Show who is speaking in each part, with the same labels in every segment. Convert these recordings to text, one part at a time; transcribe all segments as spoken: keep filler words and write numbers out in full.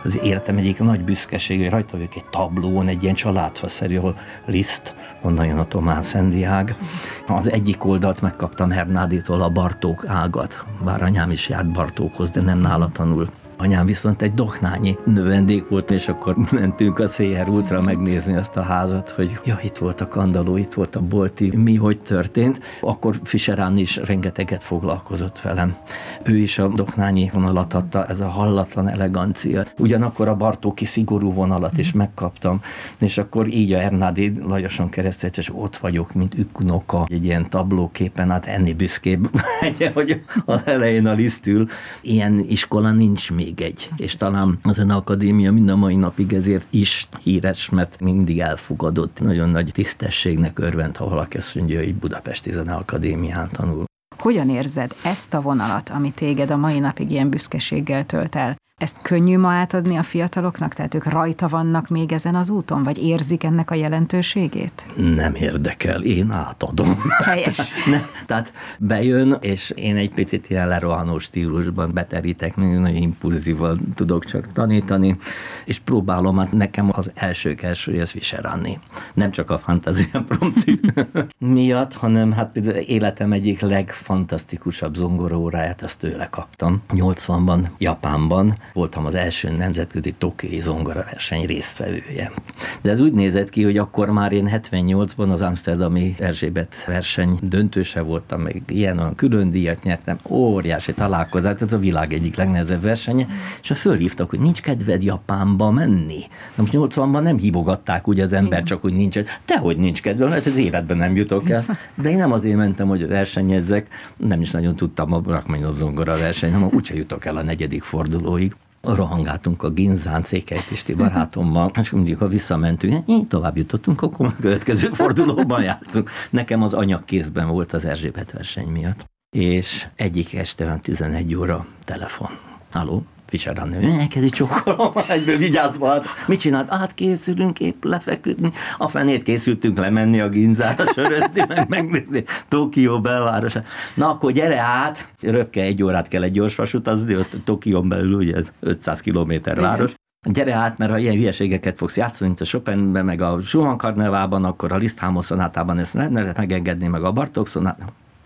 Speaker 1: Az életem egyik nagy büszkeség, hogy rajta vagyok egy tablón, egy ilyen családfaszerű, ahol Liszt, onnan jön a Tomás Szendi ág. Az egyik oldalt megkaptam Hernáditól a Bartók ágat, bár anyám is járt Bartókhoz, de nem nála tanul. Anyám viszont egy doknányi növendék volt, és akkor mentünk a Széher útra megnézni azt a házat, hogy ja, itt volt a kandalló, itt volt a bolti, mi hogy történt. Akkor Fischer is rengeteget foglalkozott velem. Ő is a doknányi vonalat adta, ez a hallatlan elegancia. Ugyanakkor a Bartóki szigorú vonalat is megkaptam, és akkor így a Hernádi Lajoson keresztül, és ott vagyok, mint ükunoka, egy ilyen tablóképen, hát ennél büszkébb, hogy az elején a Liszt ül. Ilyen iskola nincs még egy, és talán a Zeneakadémia mind a mai napig ezért is híres, mert mindig elfogadott, nagyon nagy tisztességnek örvend, ha valaki azt mondja, hogy Budapesti Zeneakadémián tanul.
Speaker 2: Hogyan érzed ezt a vonalat, ami téged a mai napig ilyen büszkeséggel tölt el? Ezt könnyű ma átadni a fiataloknak? Tehát ők rajta vannak még ezen az úton? Vagy érzik ennek a jelentőségét?
Speaker 1: Nem érdekel, én átadom.
Speaker 2: Helyes.
Speaker 1: Ne, tehát bejön, és én egy picit ilyen lerohanó stílusban beterítek, nagyon impulzívan tudok csak tanítani, és próbálom, hát nekem az elsők első, ez Fischer. Nem csak a Fantázia Promptű miatt, hanem hát életem egyik legfantasztikusabb zongoraóráját, azt tőle kaptam. nyolcvanban Japánban voltam az első nemzetközi tokiói zongoraverseny résztvevője. De ez úgy nézett ki, hogy akkor már én hetvennyolcban az amszterdami Erzsébet verseny döntőse voltam, meg ilyen olyan külön díjat nyertem, óriási találkozás, ez a világ egyik legnehezebb versenye, és fölhívtak, hogy nincs kedved Japánba menni. Na most nyolcvanban nem hívogatták úgy az ember, csak hogy nincs, dehogy nincs kedvem, mert az életben nem jutok el. De én nem azért mentem, hogy versenyezzek, nem is nagyon tudtam a Rachmaninov zongora verseny, hanem úgyse jutok el a negyedik fordulóig. Rohangáltunk a Ginzán Székely Pisti barátommal, és mindig, ha visszamentünk, így tovább jutottunk, akkor a következő fordulóban játszunk. Nekem az anyag kézben volt az Erzsébet verseny miatt. És egyik este olyan tizenegy óra telefon. Halló? Fischer Anna, elkezdi csókolom, egyből vigyázva, hát mit csinált? Hát készülünk épp lefeküdni. A fenét készültünk lemenni a Ginzára, sörözni, meg megnézni Tokió belvárosa. Na akkor gyere át, röpke egy órát kell egy gyorsvasút, az Tokión belül ugye ötszáz kilométer város. Gyere át, mert ha ilyen hülyeségeket fogsz játszani, mint a Chopinben, meg a Schumann karnevában, akkor a Liszt Hámos szonátában ezt ne lehet megengedni, meg a Bartók szonátában.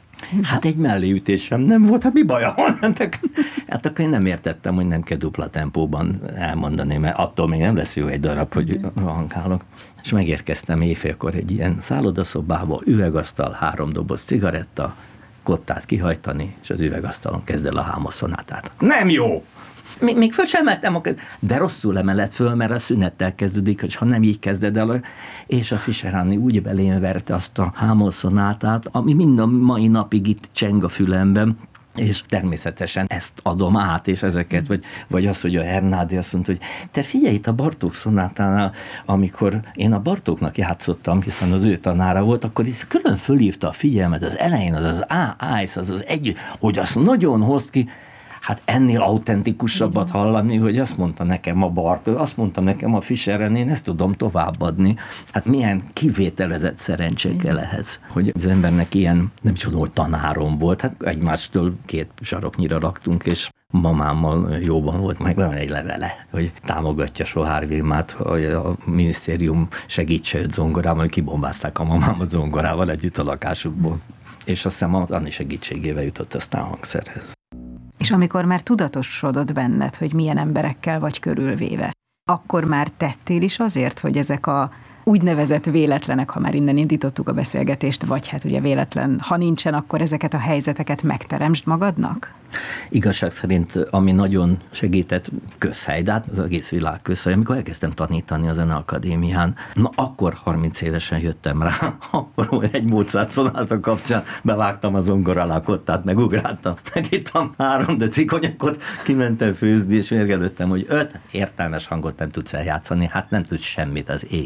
Speaker 1: Hát egy melléütésem nem volt, hát mi baja van? Hát akkor én nem értettem, hogy nem kell dupla tempóban elmondani, mert attól még nem lesz jó egy darab, hogy rohankálok. És megérkeztem éjfélkor egy ilyen szállodaszobába, üvegasztal, három doboz cigaretta, kottát kihajtani, és az üvegasztalon kezd el a Hámos szonátát. Nem jó! Még, még föl sem mentem, de rosszul emelett föl, mert a szünettel kezdődik, és ha nem így kezded el, és a Fischer úgy belém verte azt a Hámos szonátát, ami mind a mai napig itt cseng a fülemben, és természetesen ezt adom át, és ezeket, vagy, vagy az, hogy a Hernádi azt mondta, hogy te figyelj itt a Bartók szonátánál, amikor én a Bartóknak játszottam, hiszen az ő tanára volt, akkor is külön fölhívta a figyelmet, az elején az az á-ájsz, az az együtt, hogy azt nagyon hozd ki. Hát ennél autentikusabbat hallani, hogy azt mondta nekem a Bartók, azt mondta nekem a Fischeren, én ezt tudom továbbadni. Hát milyen kivételezett szerencse kell ehhez, hogy az embernek ilyen, nem tudom, hogy tanárom volt, hát egymástól két saroknyira laktunk, és mamámmal jóban volt, meg van egy levele, hogy támogatja Sohár Vilmát, hogy a minisztérium segítse őt zongorával, hogy kibombázták a mamámat zongorával együtt a lakásukból. És azt hiszem az Anni segítségével jutott aztán a hangszerhez.
Speaker 2: És amikor már tudatosodott benned, hogy milyen emberekkel vagy körülvéve, akkor már tettél is azért, hogy ezek a úgynevezett véletlenek, ha már innen indítottuk a beszélgetést, vagy hát ugye véletlen, ha nincsen, akkor ezeket a helyzeteket megteremtsd magadnak?
Speaker 1: Igazság szerint, ami nagyon segített, közhely, de hát az egész világ közhely. Amikor elkezdtem tanítani a Zeneakadémián, na akkor harminc évesen jöttem rá, akkor egy Mozart szonáta kapcsán bevágtam a zongora alá kottát, megugráltam, megittam három deci konyakot, kimentem főzni, és mérgelődtem, hogy öt értelmes hangot nem tudsz eljátszani, hát nem tudsz semmit az ég egy világon.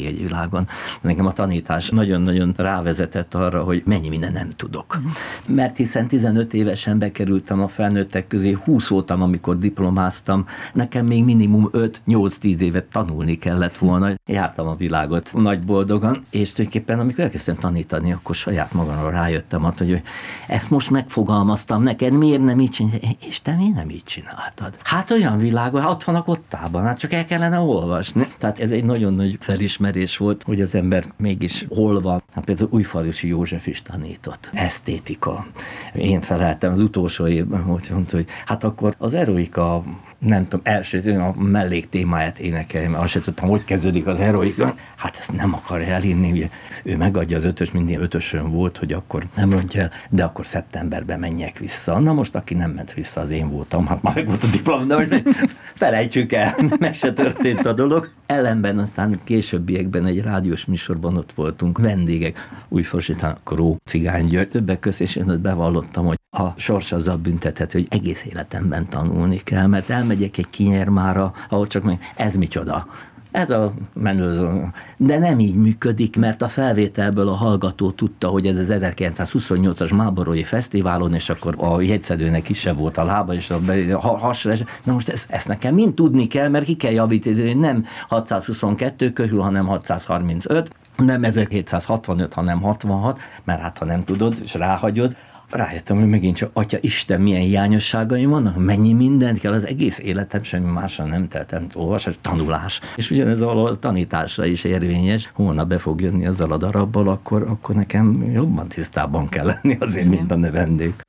Speaker 1: világon. Nekem a tanítás nagyon-nagyon rávezetett arra, hogy mennyi minden nem tudok. Mert hiszen tizenöt évesen bekerültem a felnőttek közé, húsz voltam, amikor diplomáztam, nekem még minimum öt-nyolc-tíz évet tanulni kellett volna. Jártam a világot nagy boldogan, és tulajdonképpen amikor elkezdtem tanítani, akkor saját magamról rájöttem, hogy ezt most megfogalmaztam neked, miért nem így csináltad? És te miért nem így csináltad? Hát olyan világon, hát ott vannak ottában, hát csak el kellene olvasni. Tehát ez egy nagyon nagy felismerés volt, hogy az ember mégis hol van. Hát például Újfalusi József is tanított. Esztétika. Én feleltem az utolsó évben, hogy mondta, hogy hát akkor az eroika, nem tudom, első a mellék témáját énekelni, mert azt sem tudtam, hogy kezdődik az eroika. Hát ezt nem akarja elinni, ugye ő megadja az ötös, mindig ötösön volt, hogy akkor nem rontja el, de akkor szeptemberben menjek vissza. Na most, aki nem ment vissza, az én voltam, hát már meg volt a diplom, de most felejtsük el, meg se történt a dolog. Ellenben aztán későbbiekben egy rádiós műsorban ott voltunk, vendégek, Újfalusi Kró, Cigány György, többek között, és én ott bevallottam, hogy a sors azzal büntethető, hogy egész életemben tanulni kell, mert elmegyek egy kinyermára, ahol csak meg, ez micsoda? Ez a menőző. De nem így működik, mert a felvételből a hallgató tudta, hogy ez az ezerkilencszázhuszonnyolcas Máborói Fesztiválon, és akkor a jegyszedőnek kisebb volt a lába, és a hasra. Na most ezt, ezt nekem mind tudni kell, mert ki kell javítani, hogy nem hatszázhuszonkettő körül, hanem hatszázharmincöt, nem ezerhétszázhatvanöt, hanem hatvanhat, mert hát ha nem tudod, és ráhagyod, rájöttem, hogy megint csak, Atya Isten, milyen hiányosságaim vannak, mennyi mindent kell, az egész életem semmi mással nem teltem, olvasás, tanulás. És ugyanez a tanításra is érvényes, holnap be fog jönni azzal a darabbal, akkor, akkor nekem jobban tisztában kell lenni azért, mint a növendék.